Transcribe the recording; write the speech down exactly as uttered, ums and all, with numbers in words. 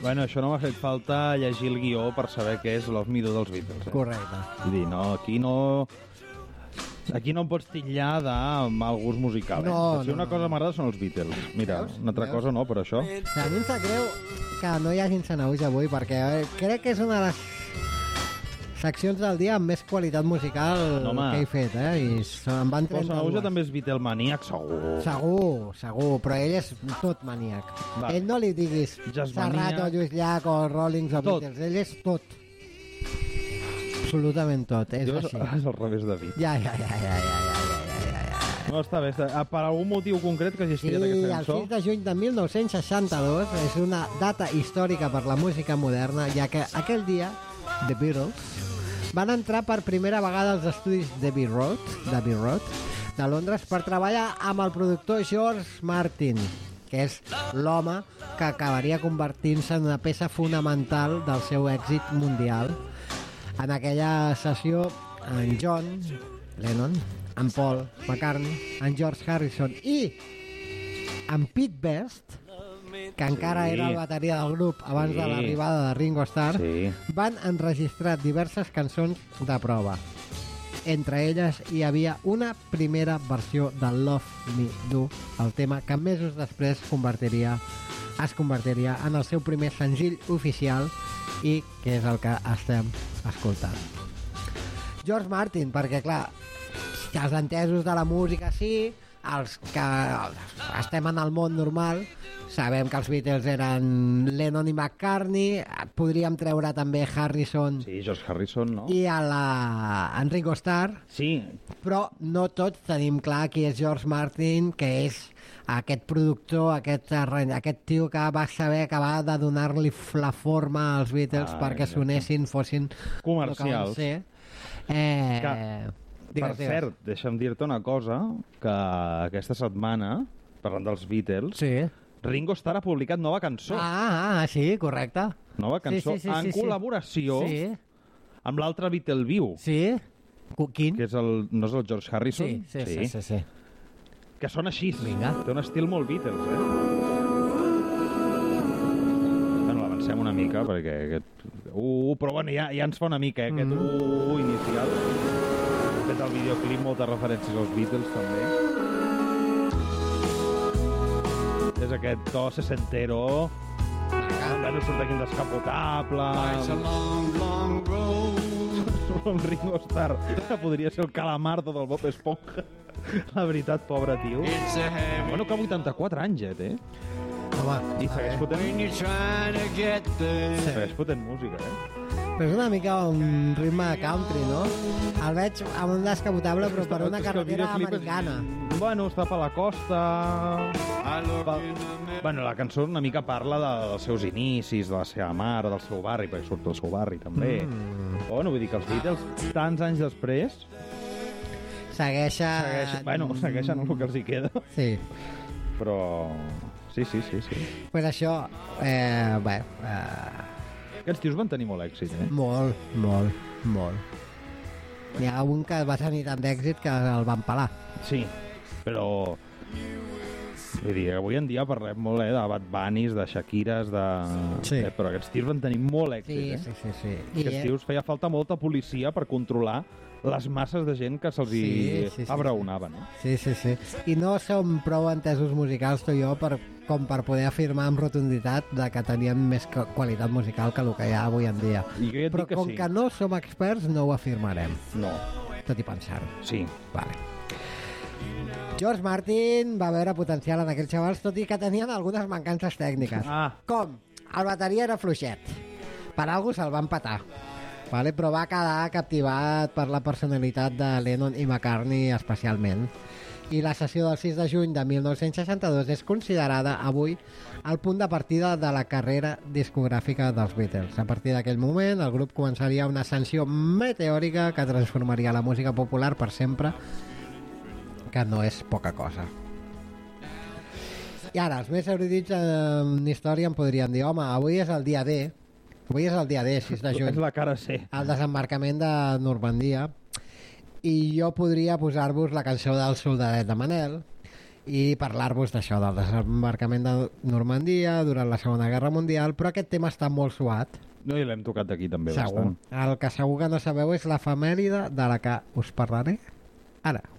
Bueno, això no m'ha fet falta llegir el guió per saber què és Love Me Do dels Beatles. Eh? Correcte. Vull dir, no, aquí no... Aquí no em pots titllar de mal gust musical. Eh? No, Si no, una no. cosa m'agrada són els Beatles. Mira, Veus? una altra Veus? cosa no, però això... O sigui, a mi em sap greu que no hi hagin Sanauix avui, perquè eh, crec que és una de les seccions del dia amb més qualitat musical No, home. que he fet, eh? I so- em van Però trenta Sanauja també és Beatlemaníac, segur. Segur, segur, però ell és tot maníac. Va. Ell no li diguis Jazzmaníac. Serrat o Lluís Llach o Rollins o Tot. Beatles, ell és tot. Absolutament tot, és Jo és, així. és al revés de Beat. Ja, ja, ja, ja, ja, ja, ja, ja, ja. No, està bé. Està... Ah, per algun motiu concret que hagi Sí, estirat aquesta el cançó? sis de juny de mil nou-cents seixanta-dos és una data històrica per la música moderna, ja que aquell dia The Beatles van entrar per primera vegada als estudis d'Abbey Road, d'Abbey Road de Londres per treballar amb el productor George Martin, que és l'home que acabaria convertint-se en una peça fonamental del seu èxit mundial. En aquella sessió, en John Lennon, en Paul McCartney, en George Harrison i en Pete Best, que encara Sí. era la bateria del grup abans Sí. de l'arribada de Ringo Starr, Sí. van enregistrar diverses cançons de prova. Entre elles hi havia una primera versió de Love Me Do, el tema que mesos després convertiria, es convertiria en el seu primer senzill oficial i que és el que estem escoltant. George Martin, perquè clar, els entesos de la música sí, els que estem en el món normal sabem que els Beatles eren Lennon i McCartney, podríem treure també Harrison Sí, George Harrison, no? i a la, en Ringo Starr, Sí, però no tots tenim clar qui és George Martin, que és aquest productor, aquest, arre- aquest tio que va saber acabar de donar-li la forma als Beatles Ah, perquè exacte. sonessin, fossin Comercials. el que van ser. Eh, Que, digues, per digues. cert, deixa'm dir-te una cosa, que aquesta setmana, parlant dels Beatles, Sí. Ringo Starr ha publicat nova cançó. Ah, ah, sí, correcte. Nova cançó sí, sí, sí, en sí, sí. col·laboració Sí, amb l'altre Beatle viu, sí. Cu- Quin? que és el, no és el George Harrison? Sí, sí, sí, sí, sí. Que sona així. Vinga. Té un estil molt Beatles, eh? Bueno, l'avancem una mica, perquè aquest... Uh, però bueno, ja, ja ens fa una mica, eh, aquest Mm. uh inicial. De fet, el videoclip, moltes referències als Beatles, també. És aquest to sesentero. Bueno, surt aquí un descapotable. Un Ringo Starr, que podria ser el calamardo del Bob Esponja. La veritat, pobre tio. Bueno, que vuitanta-quatre anys, ja té. Home, I segueix fotent, sí. segueix fotent música, eh? Però és una mica un ritme de country, no? El veig amb un descapotable, però per una És que el carretera videoclip és- americana. Bueno, està per la costa... Pa... Bueno, la cançó una mica parla de, dels seus inicis, de la seva mare, del seu barri, perquè surt del seu barri, també. Mm. Bueno, vull dir que els Beatles, tants anys després, Segueixa... segueixen, bueno, segueixen el que els hi queda, Sí. però... Sí, sí, sí, sí. Pues això, eh, bé, eh, Aquests tios van tenir molt èxit, eh? molt, molt, molt. N'hi ha un que va tenir tant d'èxit que el van pelar. Sí, però... Vull dir, avui en dia parlem molt eh, de Bad Bunnies, de Shakiras, de... Sí. Eh, però aquests tios van tenir molt èxit, Sí, eh? sí, sí, sí. Aquests tios feia falta molta policia per controlar les masses de gent que se'ls Sí, hi sí, sí, abraonaven. Eh? Sí, sí, sí. I no som prou entesos musicals, tu i jo, per, com per poder afirmar amb rotunditat de que teníem més que- qualitat musical que el que hi ha avui en dia. I jo ja et Però dic que com sí. que no som experts, no ho afirmarem, No, tot i pensar-ho. sí. Vale. George Martin va veure potencial en aquells xavals, tot i que tenien algunes mancances tècniques. Ah. Com? El bateria era fluixet. Per algú se'l van patar. Vale? Però va quedar captivat per la personalitat de Lennon i McCartney especialment. I la sessió del sis de juny de mil nou-cents seixanta-dos és considerada avui el punt de partida de la carrera discogràfica dels Beatles. A partir d'aquell moment, el grup començaria una ascensió meteòrica que transformaria la música popular per sempre, que no és poca cosa. I ara, els més erudits en història em podrien dir, home, avui és el dia D, avui és el dia D, sis de És juny, la cara C. el desembarcament de Normandia, i jo podria posar-vos la cançó del Soldadet de Manel, i parlar-vos d'això, del desembarcament de Normandia durant la Segona Guerra Mundial, però aquest tema està molt suat. No, i l'hem tocat aquí també segur. bastant. El que segur que no sabeu és l'efemèride de la que us parlaré ara.